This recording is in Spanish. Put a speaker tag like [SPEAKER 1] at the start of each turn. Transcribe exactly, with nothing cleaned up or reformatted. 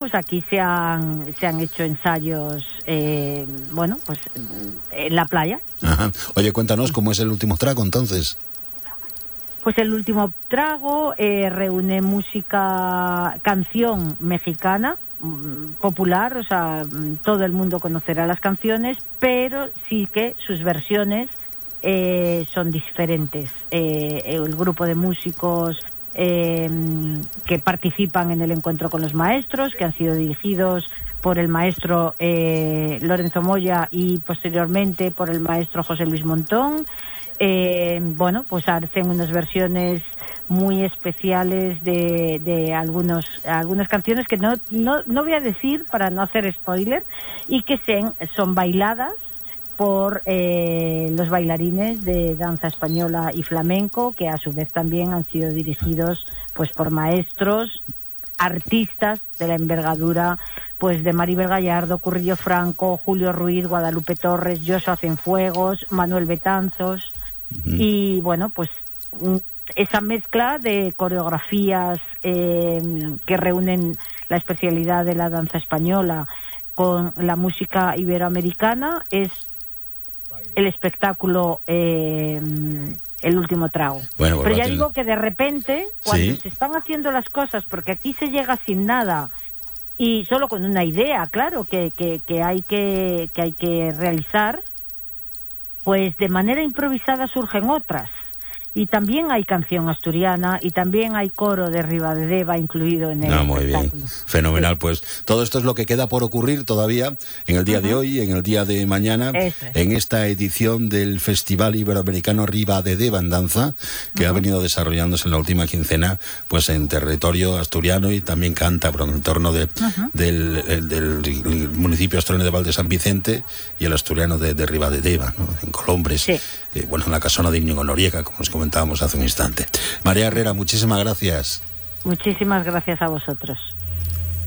[SPEAKER 1] pues aquí se han, se han hecho ensayos, eh, bueno, pues en la playa.
[SPEAKER 2] Ajá. Oye, cuéntanos cómo es el último trago, entonces.
[SPEAKER 1] Pues el último trago eh, reúne música, canción mexicana, popular, o sea, todo el mundo conocerá las canciones, pero sí que sus versiones eh, son diferentes. Eh, el grupo de músicos eh, que participan en el encuentro con los maestros, que han sido dirigidos por el maestro eh, Lorenzo Moya y posteriormente por el maestro José Luis Montón. Eh, bueno, pues hacen unas versiones muy especiales de, de algunos algunas canciones que no, no no voy a decir para no hacer spoiler, y que se, son bailadas por eh, los bailarines de danza española y flamenco, que a su vez también han sido dirigidos pues por maestros, artistas de la envergadura pues de Maribel Gallardo, Currillo Franco, Julio Ruiz, Guadalupe Torres, Joshua Cienfuegos, Manuel Betanzos. Uh-huh. Y bueno, pues esa mezcla de coreografías eh, que reúnen la especialidad de la danza española con la música iberoamericana es el espectáculo eh, El último trago.
[SPEAKER 2] Bueno,
[SPEAKER 1] pero ya
[SPEAKER 2] que...
[SPEAKER 1] digo que de repente, cuando
[SPEAKER 2] ¿Sí?
[SPEAKER 1] se están haciendo las cosas, porque aquí se llega sin nada y solo con una idea, claro, que, que, que, hay, que, que hay que realizar, pues de manera improvisada surgen otras. Y también hay canción asturiana y también hay coro de Ribadedeva incluido en el
[SPEAKER 2] ah, muy
[SPEAKER 1] espectáculo.
[SPEAKER 2] Bien, fenomenal. Sí. Pues todo esto es lo que queda por ocurrir todavía en el día uh-huh. de hoy, en el día de mañana,
[SPEAKER 1] Eso es.
[SPEAKER 2] en esta edición del Festival Iberoamericano Ribadedeva en Danza, que uh-huh. ha venido desarrollándose en la última quincena pues en territorio asturiano y también cántabro, en el entorno de, uh-huh. del, el, del municipio asturiano de Valde San Vicente y el asturiano de, de Ribadedeva, ¿no? En Colombres, sí. eh, bueno, en la casona de Íñigo Noriega, como nos comentábamos hace un instante. María Herrera, muchísimas gracias.
[SPEAKER 1] Muchísimas gracias a vosotros.